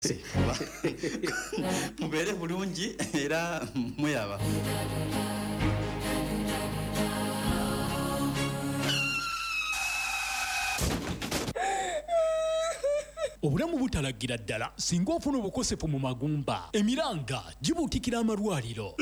Mubeere bulungi era muyaba. Obulamu butalagira ddala singa ofuna obukosefu mu magumba emiranga gibuutikira amalwaliro.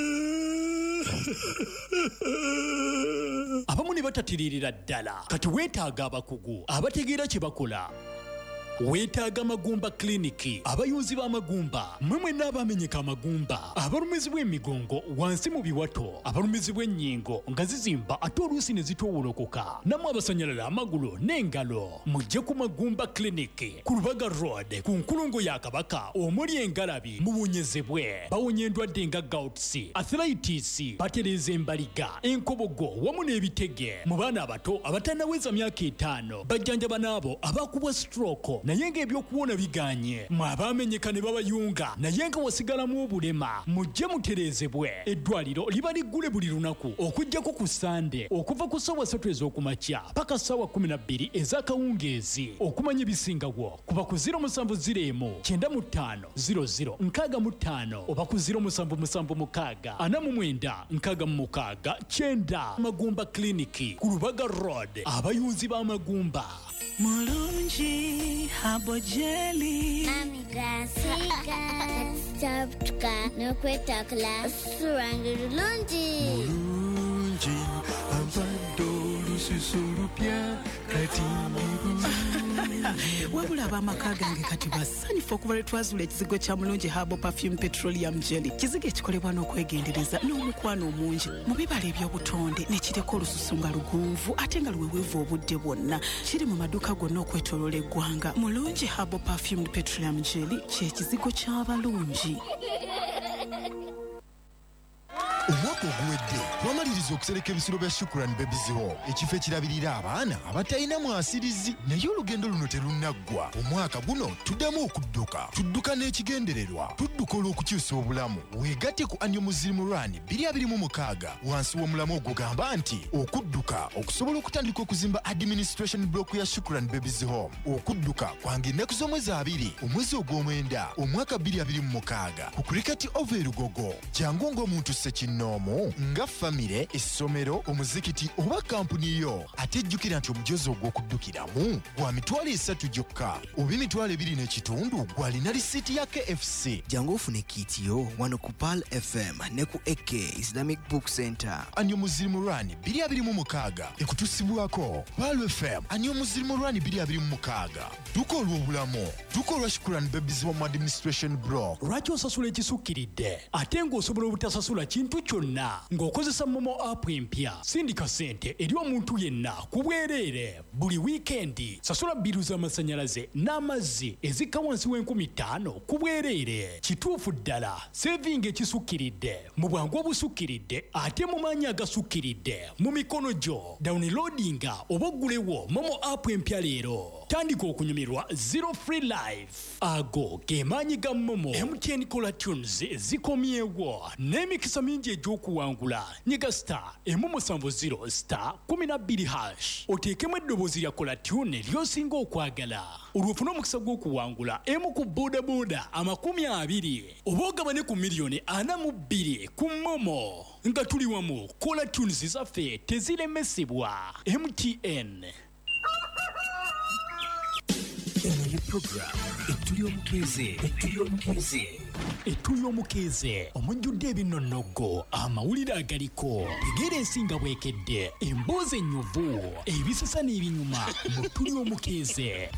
Abamu ne batatiririra ddala kati weetaaga abakugu abategeera kye bakola. Weetaaga Magumba Kliniki, abayunzi b'amagumba, mmwe mwenna abamenyeka amagumba, abalumizibwa emigongo wansi mu biwato, abalumizibwa ennyingo nga zizimba ate oluusi ne zitoowolokoka, nammwe abasanyalala amagulu n'engalo, mujje ku Magumba Kliniki ku Lubaga Road ku nkulungo ya Kabaka omuli engalabi muwonyezebwe. Bawonya endwadde nga gouts, arthritis, batereeza embaliga, enkobogo wamu n'ebitege. Mu baana abato abatannaweza myaka 5 bajjanjaba n'abo abakubwa stroke naye ng'ebyokuwona biganye. Mwe abamenyeka ne babayunga naye nga wasigalamu obulema mujje mutereezebwe. Eddwaliro liba liggule buli lunaku okuggyako ku Sande okuva ku ssaawa 3 ez'okumakya paka ssaawa 12 ez'akawungeezi. Okumanya ebisingawo kuba ku 0701 95 00 65 oba ku 0776 49 66 9. Magumba Kliniki ku Lubaga Road, abayunzi b'amagumba. Mulungi habojeli Amiga Stopka Nokwetakla Surangi Lungi Mulungi Ampado Lususurupia Katibu wabula ab'amaka gange kati basanyufu okuba lwe twazula ekizigo kya Mulungi Herbal Perfume Petroleum Jelly, kizigo ekikolebwa n'okwegendereza n'omukwano omungi mu bibala eby'obutonde ne kireka olususu nga lugunvu ate nga luweweevu obudde bwonna. Kiri mu maduuka gonna okwetooloola eggwanga. Mulungi Herbal Perfume Petroleum Jelly ky'ekizigo ky'abalungi. Omwaka oguwedde twamaliriza okusereka ebisiro bya Shukrani Babies Home, ekifo ekirabirira abaana abatalina mwasirizi. Naye olugendo luno terunaggwa. Omwaka guno tuddamu tudduka n'ekigendererwa, tudduka olw'okukyusa obulamu. Weegatte ku Annual Muslim Run 2026 wansi w'omulamu ogugamba nti okudduka okusobola okutandika okuzimba administration block ya Shukrani Babies Home. Okudduka kwanga ennaku z'omwezi 2 omwezi ogw'omwenda omwaka 2026 ku Cricket Over Lugogo. Jangu ng'omuntu Ssekinomo nga famire, essomero, omuzikiti oba kampuni yo. Ate jjukira nti omujozi ogw'okuddukiramu gwa mitwalo 3 gyokka oba emitwalo 2.5 gwalina lisiiti ya KFC. Jangu ofune kitiyo wano ku Pal FM ne ku AK Islamic Book Center. Annual Muslim Run 2026 ekutusibwako Pal FM. Annual Muslim Run 2026 duka olw'obulamu, duka olwa Shukrani Babies Home Administration Block. Lwaki osasula ekisukkiridde ate ng'osobola obutasasula kintu kyonna ng'okozesa Momo app empya? Sindika ssente eri omuntu yenna ku bwereere buli wiikendi. Sasula bbiru z'amasannyalaze n'amazzi ezikka wansi w'5000 ku bwereere. Kituufu ddala saving ekisukkiridde mu bwangu obusukkiridde ate mu maanyi agasukkiridde mu mikono gyo. Downloadinga oba oggulewo Momo app empya leero. Tandika okunyumirwa Zero Free Life. Ago ge maanyi ga Momo. MTN Kola Tunes zikomyewo n'emikisa mingi egy'okuwangula. Nyiga *170*12#. Oteekemu eddoboozi lya Kola Tune ly'osinga okwagala. Olw'ofuna omukisa gw'okuwangula emu ku boodabooda 20 oba ogabane ku miliyoni 42 ku Momo. Nga tuli wamu, Kola Tunes zaffe teziremesebwa. MTN. Program Etuli omukeeze omujjudde ebinnonogo, amawulire agaliko, tegeera ensinga bwekedde, emboozi ennyuvu, ebisasa n'ebinyuma mu Tuli omukeeze.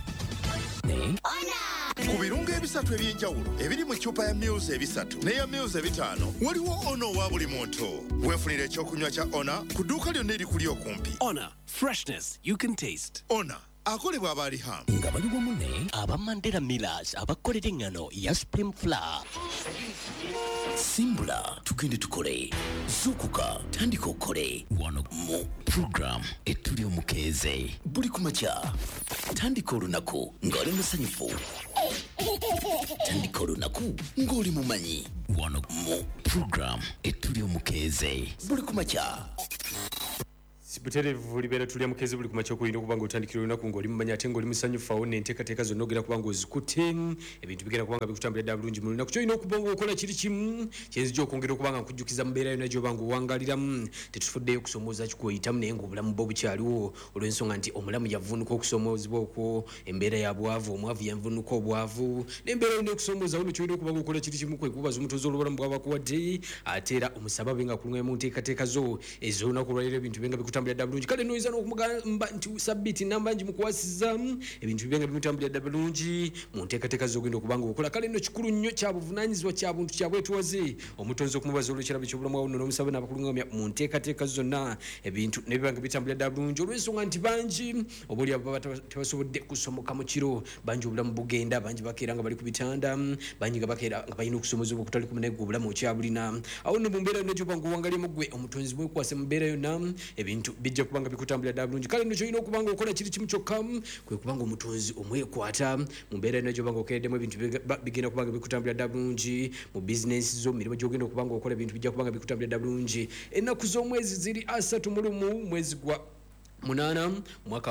Ku birungo ebisatu eby'enjawulo ebiri mu ccupa ya Muse ebisatu n'eya Muse ebitaano waliwo ono wa buli muntu. Weefunire ekyokunywa kya Ona ku dduuka lyonna erikuli okumpi. Honor, freshness you can taste. Ona akolebwa abaliham nga bali wamu ne aba Mandela Millers abakolera engano ya Supreme Flour. Simbula tugende tukole, zukuka tandika okole wano mu program Etuli omukeeze. Buli kumakya tandika olunaku ng'oli musanyufu, tandika olunaku ng'oli mumanyi wano mu program Etuli omukeeze. Buli kumakya Sibuterevu libera tulya mukeze buli kumacho kuyina kubanga utandikira olunaku ng'oli mumanya ate ng'oli musanyufu awo n'enteekateeka zonna ogenda kubanga ozikutte ebintu bigenda kubanga bikutambulira bulungi mu lunaku kyolina okuba ng'okola kiri kimu kyenzija okwongera okubanga nkujjukiza mu mbeera yonna gy'obanga owangaliramu tetufuddeyo okusomooza kikwoyitamu naye ng'obulamu bwo bukyaliwo olw'ensonga nti omulamu yavunuka okusomoozebwa okwo embeera ya bwavu omwavu yavunuka obwavu n'embeera yonna ekusomooza wuno kyolina okubanga okola kiri kimu kwe kubaza omutozi olw'obulamu bwabakuwadde ate era omusaba benga kulungayo mu nteekateeka zo ez'olunaku olwaleero ebintu benga bikutambulira ddala bulungi kale noyinza n'okumugamba nti sabbiiti nambangi mukuwasiza ebintu bibenga bimutambulira ddala bulungi mu nteekateeka zogenda okubanga okola kale nno kikulu nnyo kya buvunaanyizibwa kya buntu kya bwetwaze omutonzi okumubaza olw'ekirabo ky'obulamu awo nno n'omusaba n'abakulungamya mu nteekateeka zonna ebintu nebibanga bitambulira ddala bulungi olw'ensonga nti bangi oba oli ababa tebasobodde kusomoka mu kiro bangi obulamu bugenda bangi bakeera nga bali ku bitanda bangi nga bakeera nga balina okusomozebwa okutali kumu naye gwe obulamu okyabulina awo nno mu mbeera yonna gy'obanga owangaliemu gwe omutonzi bwekwase mu mbeera yonna ebintu bijja kubanga bikutambulira ddala bulungi kale nno kyolina okubanga okola kiri kimu kyokka kwe kubanga omutonzi omwekwata mu mbeera yonna gy'obanga okereddemu ebintu bigenda kubanga bikutambulira ddala bulungi mu bizinensi zo mu mirimu gy'ogenda okubanga okola ebintu bijja kubanga bikutambulira ddala bulungi ennaku z'omwezi ziri 31 mwezi gwa munana mwaka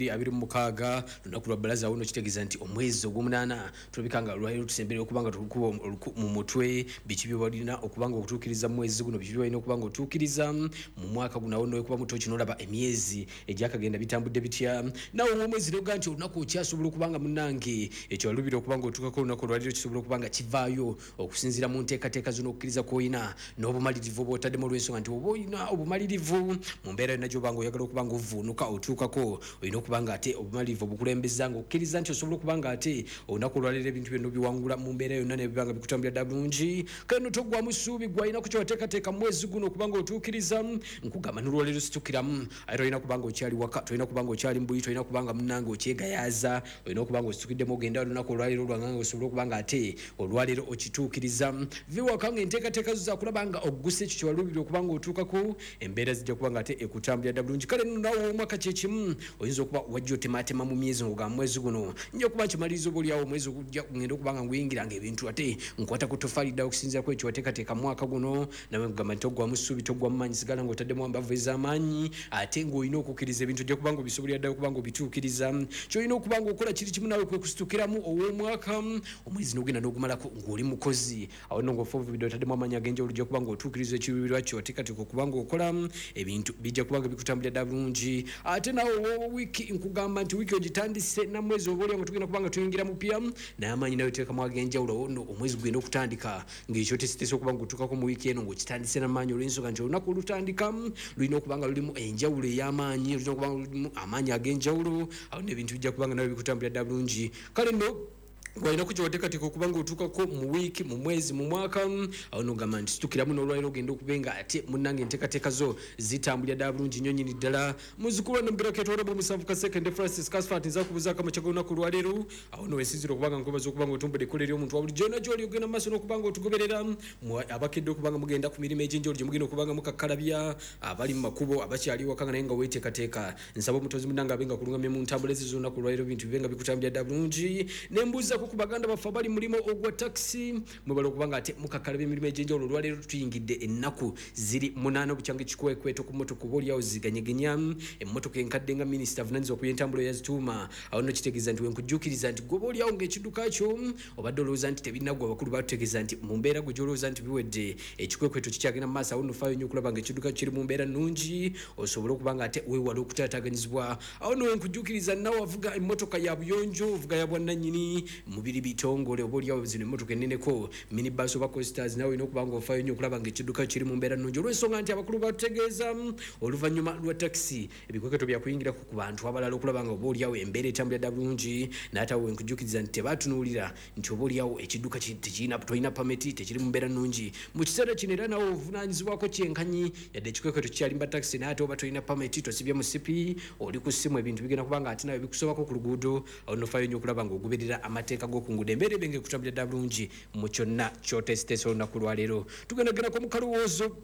2026 lunaku lwa balaza wuno kitegeeza nti omwezi ogw'omunana tulabika nga lwaliro tusemberera okubanga tulikuba mu mutwe biki bye balina okubanga okutuukiriza mu mwezi guno biki bye balina okubanga otuukiriza mu mwaka guno awo n'okuba muto kino olaba emyezi egyakagenda bitambudde bitya nawe omwezi noga nti olunaku okyasobola okubanga munnange ekyo walubira okubanga otuukako olunaku lwaliro kisobola okubanga kivaayo okusinziira mu nteekateeka zonna okukkiriza kw'olina n'obumalirivu oba otaddemu olw'ensonga nti oba olina obumalirivu mu mbeera yonna gy'obanga oyagala okubanga ovuunuka otuukako olina okubanga ate obumalirivu obukulembeza nga okkiriza nti osobola okubanga ate olunaku olwaleero ebintu byonna biwangula mu mbeera yonna nebibanga bikutambulira ddala bulungi kale no toggwamu ssuubi gwalina ku kyowateekateeka mu mwezi guno okubanga otuukiriza nkugamba n'olwaleero situkiramu ate tolina kubanga okyali waka tolina kubanga okyali mbuli tolina kubanga munnange okyegayaaza olina okubanga ositukiddemu ogenda olunaku olwaleero lwanganga osobola okubanga ate olwaleero okituukiriza viwaka nga enteekateeka zo zakulaba nga oggusa ekyo kyewalubira okubanga otuukako embeera zijja kubanga ate ekutambulira ddala bulungi kale no naawe omwaka kyekimu oyinza okuba wajja otematema mu myezi nga mwezi guno nja okuba nkimaliriza oba oliawo omwezi ogujja ngenda okubanga nguyingiranga ebintu ate nkwata ku tofaali ddala okusinzira ku ekyo wateekateeka mwaka guno nawe nkugamba nti toggwamu ssuubi toggwamu maanyi sigala ng'otaddemu ambavu ez'amaanyi ate ng'olina okukkiriza ebintu ojja kubanga obisobolera ddala okubanga obituukiriza kyolina okubanga okola kiri kimu nawe kwe kusitukiramu ow'omwaka omwezi n'ogenda n'ogumalako ng'oli mukozi awo nno ng'ofaovubidde otaddemu amaanyi ag'enjawulo ojja kubanga otuukiriza ekiruubirirwa kyo wateekateeka okubanga okola ebintu bijja kubanga bikutambulira ddala bulungi ate nawe wiki nkugamba nti wiki ogitandise na mwezi oba olya nga tugenda kubanga tuyingira mupya naye amaanyi nayo teekamu ag'enjawulo nno omwezi gugenda okutandika ng'ekyo tesiteesa okuba nga otuukako mu wiiki eno ng'okitandise n'amaanyi olw'ensonga nti olunaku olutandika lulina okubanga lulimu enjawulo ey'amaanyi lulina okubanga lulimu amaanyi ag'enjawulo awo n'ebintu bijja kubanga nawe bikutambulira ddala bulungi kale nno walina ku kyowateekateeka okubanga otuukako mu wiiki mu mwezi mu mwaka awo nogamba nti situkiramu n'olwaliro ogenda okubenga ate munnange enteekateeka zo zitambulira ddala bulungi nnyo nnyini ddala muzikulwa nemugerako etwalaba omusanvu kasekende francis casfat nzakubuzaako amaca g'olunaku lwaleero awo nowesinzira okubanga nkubaza okubanga otumbudde ekkola ery'omuntu wabuli gyonna gyoli ogenda maaso n'okubanga otugoberera abakedde okubanga mugenda ku mirimu egy'enjawulo gye mugenda okubanga mukakkalabya abali mu makubo abakyali waka nga naye nga weeteekateeka nsaba omutonzi munnange abenga kulungamya mu ntambula ezi z'olunaku lwaleero ebintu bibenga bikutambulira ddala bulungi nembuuza ku baganda baffe abali mulimo ogwa taxi mwebala okubanga ate mukakkalaba emirimu egy'enjawulo olwaleero tuyingidde ennaku ziri 8 obukyanga ekikwekweto ku mmotoka oba oliawo ziganyeganya emmotoka enkadde nga minisita avunanyizibwa ku by'entambula yazituuma awo nno kitegeeza nti wenkujjuukiriza nti gwe oba oliawo ng'ekidduka kyo obadde olowooza nti tebinaggwa abakulu batutegeeza nti mu mbeera gwe gyolowooza nti biwedde ekikwekweto kikyagenda mu maaso awo nno faayo nnyo okulaba ng'ekidduka kiri mu mbeera nnungi osobole okubanga ate weewala okutaataaganyizibwa awo nno wenkujjuukiriza nawe avuga emmotoka ya buyonjo ovuga ya bwannannyini mubiri bitongole oba oliawo zino emmotoka enneneko minibus oba costars nawe olina okubanga ofaayo nnyo okulaba ng'ekidduka kiri mu mbeera nnungi olw'ensonga nti abakulu batutegeeza oluvannyuma lwa taxi ebikwekweto byakuyingirako ku bantu abalala okulaba nga oba oliawo embeera etambulira ddala bulungi naatawe wenkujjuukiriza nti tebatunuulira nti oba oliawo ekidduka tolina pameti tekiri mu mbeera nnungi mu kiseera kino era nawe ovunaanyizibwako kyenkanyi yadde ekikwekweto kikyalimba taxi naye ate oba tolina pameti tosibye mu sipi oli ku ssimu ebintu bigenda kubanga ate nawe bikusobako ku luguudo awo nofaayo nnyo okulaba ng'ogoberera amateeka g'okunguudo embeera ebenge ekutambulira ddala bulungi mu kyonna kyotesiteesa olunaku lwaleero tugendagendako mu kalowoozo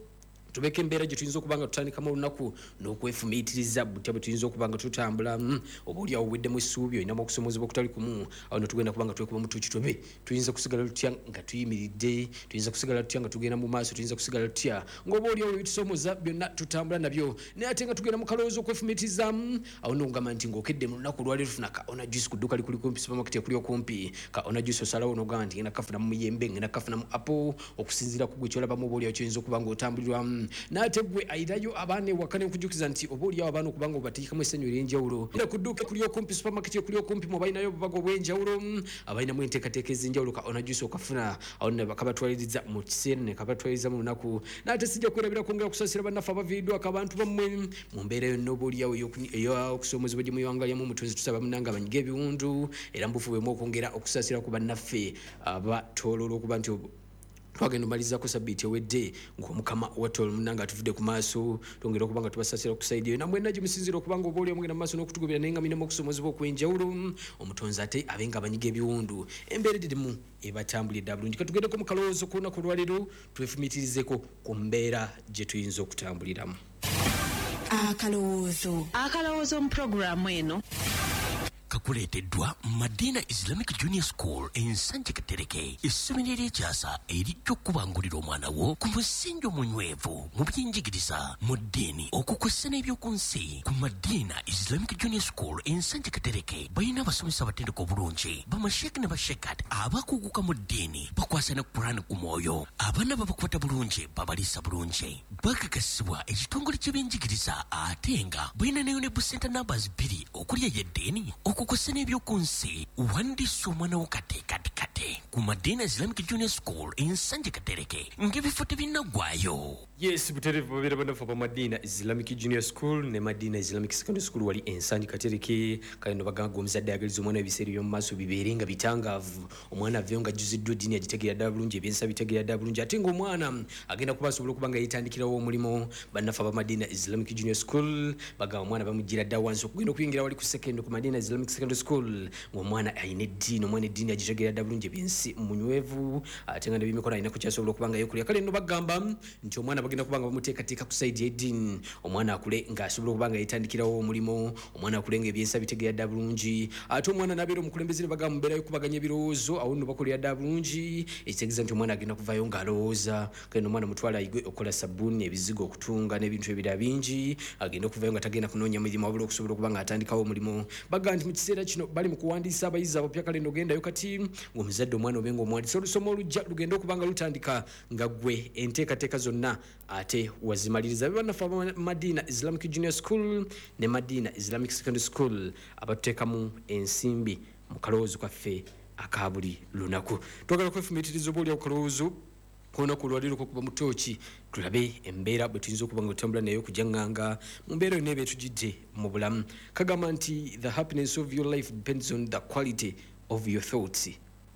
tubeke embeera gye tuyinza okubanga tutandikamu olunaku n'okwefumiitiriza butya bwe tuyinza okubanga tutambula oba oli awo weddemu essuubi olinamu okusomozebwa okutali kumu awo netugenda kubanga twekuba mutuki tobe tuyinza kusigala tutya nga tuyimiridde tuyinza kusigala tutya nga tugenda mu maaso tuyinza kusigala tutya ng'oba oli awo bitusomoza byonna tutambula nabyo naye ate nga tugenda mu kalowoozo okwefumiitiriza awo nogamba nti ng'okedde mu lunaku olwaleero tufuna ka ona juice ku dduuka likuli kumpi supermarket ekuli okumpi ka ona juice osalawo nogamba nti ngenda kafuna mu muyembe ngenda kafuna mu apple okusinziira ku gwe kyolabamu oba oli awo kyoyinza okuba nga otambulirwamu n'ate gwe ayirayo abaana ewaka n'enkujukiza nti oba oli awo abaana okuba nga obateekamu essanyu ery'enjawulo era ku dduuka ekuli okumpi supermarket ekuli okumpi mubalinayo obubaga obw'enjawulo abalinamu enteekateeka ez'enjawulo ka ona juice okafuna awo ne bakabatwaliriza mu kiseera ne kabatwaliriza mu lunaku n'ate sijja kwerabira kwongera kusaasira bannaffe abaviiriddwako abantu bammwe mu mbeera yonna oba oli awo ey'okusomozebwa gye muyiwangalyamu omutonzi tusaba munanga banyiga ebiwundu era mbufuubemu okwongera okusaasira ku bannaffe abatooloola okuba nti twagenda omalirizaako sabbiiti ewedde ng'omukama watol munanga atuvudde ku maaso twongera okuba nga tubasaasira ku saidi eyo namwenna gye musinziira okuba nga oba oli omugenda mu maaso n'okutugobera naye nga minamu okusomozebwa okw'enjawulo omutonzi ate abe nga banyiga ebiwundu embeera edirimu ebatambulidde bulungi katugendeko mu kalowoozo ku lunaku olwaleero twefumiitirizeko ku mbeera gye tuyinza okutambuliramu akalowoozo mu puroguramu eno kakuleeteddwa Madina Islamic Junior School ensanje Katereke essomero ery'ekyasa erijja okubangulira omwana wo ku musingi omunywevu mu by'enjigiriza mu ddiini okukwessa n'ebyoku nsi ku Madina Islamic Junior School ensanje Katereke balina abasomesa abatendeka obulungi bamasheeki ne bashekat abakuguka mu ddiini bakwasa ne Qur'an ku mwoyo abaana babakwata bulungi babaliisa bulungi bakakasibwa ekitongole ky'ebyenjigiriza ate nga balina ne UNEB Center numbers 2 okulya y'eddiini okukwasa n'ebyoku nsi wandiisa omwana wo kate ku Madina Islamic Junior School ensanje Katereke ng'ebifo tebinnaggwaayo. Yes, buterevu babeera banafu ba Madina Islamic Junior School ne Madina Islamic Secondary School wali ensanje Katereke kale no baganga omuzadde ayagaliza omwana ebiseera by'omu maaso bibeere nga bitangaavu omwana aveyo nga ajjuziddwa eddiini agitegeera ddala bulungi ebyensa bitegeera ddala bulungi ate ng'omwana agenda kuba asobola okuba nga yeetandikirawo omulimu bannafu aba Madina Islamic Junior School bagamba omwana bamugira dda wansi okugenda okuyingira wali ku second ku Madina Islamic Secondary School ng'omwana ayina eddiini omwana eddiini agitegeera ddala bulungi ebyensi munywevu ate nga nebimikono alina kukyasobola okuba nga yekulya kale no bagamba nti omwana bagenda kubanga bamuteekateeka ku saidi y'eddiini omwana akule ng'asobola okuba nga yeetandikirawo omulimu omwana akule ng'ebyensa bitegeera ddala bulungi ate omwana n'abeera omukulembeze ne bagamba mubeerayo okubaganya ebirowoozo awo nno bakolera ddala bulungi ekitegeeza nti omwana agenda kuvayo ng'alowooza kale n'omwana mutwala ayigwe okukola sabbuuni ebizigo okutunga n'ebintu ebirala bingi agenda okuvayo nga tagenda kunoonya mirimu wabula okusobola okuba nga atandikawo omulimu bagamba nti mu kiseera kino bali mu kuwandiisa abayizi abapya kale nogendayo kati ng'omuzadde omwana obe ng'omuwandiisa olusoma olujja lugenda okuba nga lutandika nga gwe enteekateeka zonna ate wazimaliriza bebanafu aba Madina Islamic Junior School ne Madina Islamic Secondary School abatuteekamu ensimbi mu kalowoozo kaffe aka buli lunaku twagala kwefumiitiriza oba oli akalowoozo kolunaku olwaleero okuba mu tooki tulabe embeera bwe tuyinza okuba nga otambula naye okujaŋŋanga mu mbeera yonna eba etujjidde mu bulamu kagamba nti the happiness of your life depends on the quality of your thoughts.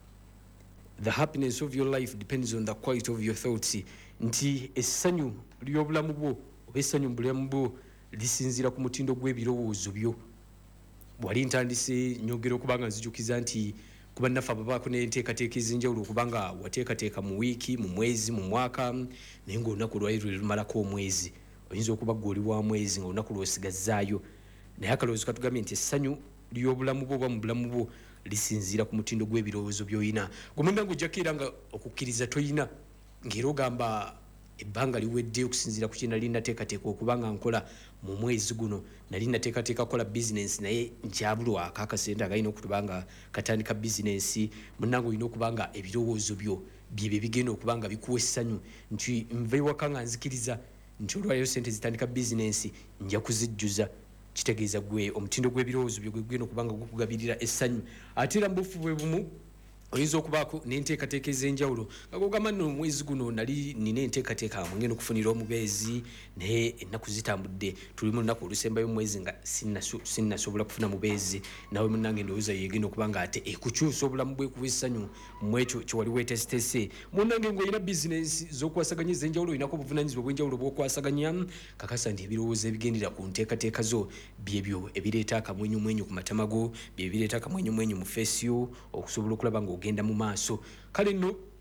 The happiness of your life depends on the quality of your thoughts. Nti essanyu ly'obulamu bwo oba essanyu mu bulamu bwo lisinziira ku mutindo gw'ebirowoozo byo. Wali ntandise nyogera okuba nga nzijukiza nti ku bannaffe ababaako n'enteekateeka ez'enjawulo okuba nga wateekateeka mu wiiki mu mwezi mu mwaka naye ng'olunaku olwaleero lwe lumalako omwezi oyinza okuba gwe oli wa mwezi ng'olunaku lw'osigazzaayo naye akalowoozo katugambye nti essanyu ly'obulamu bwo oba mu bulamu bwo lisinziira ku mutindo gw'ebirowoozo by'olina gwe mwenda ng'ojjako era nga okukkiriza toyina ng'era ogamba ebbanga liwedde okusinziira ku kye nali nateekateeka okuba nga nkola mu mwezi guno nali nateekateeka kukola bizinensi naye nkyabulwako akasente agalina okutuba nga katandika bizinensi munnange olina okuba nga ebirowoozo byo byebyo bigenda okuba nga bikuwa essanyu nti nva ewaka nga nzikiriza nti olwaleero sente zitandika bizinensi nja kuzijjuza kitegeeza gwe omutindo gw'ebirowoozo byo gwegenda okuba nga gukugabirira essanyu ate era mubufu bwe bumu oyinza okubaako n'enteekateeka ez'enjawulo nga gogamba nno omwezi guno nali nina enteekateeka ngenda okufunira omubeezi naye ennaku zitambudde tuli mu lunaku olusembayo omwezi nga sinnasobola kufuna mubeezi nawe munnange ndowooza yegenda okuba nga ate ekukyusa obulamu bwekuwa essanyu mu ekyo kye wali weetesitese munnange ng'olina bizinensi z'okwasaganya ez'enjawulo olinako obuvunaanyizibwa bw'enjawulo bw'okwasaganya kakasa nti ebirowoozo ebigendera ku nteekateeka zo byebyo ebireeta akamwenyumwenyu ku matama go bye bireeta akamwenyumwenyu mu feesi yo okusobola okulaba nga ogenda mu maaso kale nno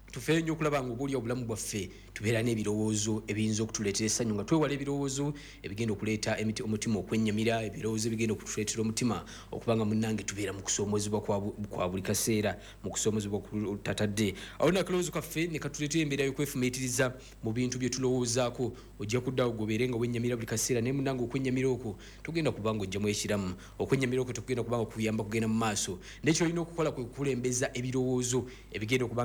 tufeeyo nnyo okulaba nga obuulya obulamu bwaffe tubeera n'ebirowoozo ebiyinza okutuleetera essanyu nga twewala ebirowoozo ebigenda okuleeta omutima okwennyamira, ebirowoozo ebigenda okutuleetera omutima okuba nga munnange tubeera mu kusoomozebwa kwa buli kaseera, mu kusoomozebwa kutatadde. Awo n'akalowoozo kaffe ne katuleetera embeera y'okwefumiitiriza mu bintu bye tulowoozaako. Ojja kuddawo gobeere nga wennyamira buli kaseera naye munnange okwennyamira okwo tugenda kuba nga ojjamu ekiramu. Okwennyamira okwo tekugenda kuba nga kuyamba kugenda mu maaso. N'ekyo olina okukola kwe kukulembeza ebirowoozo ebigenda okuba